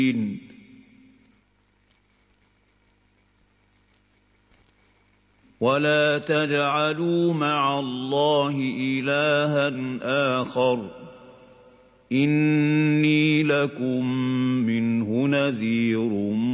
ولا تجعلوا مع الله إلها آخر إني لكم منه نذير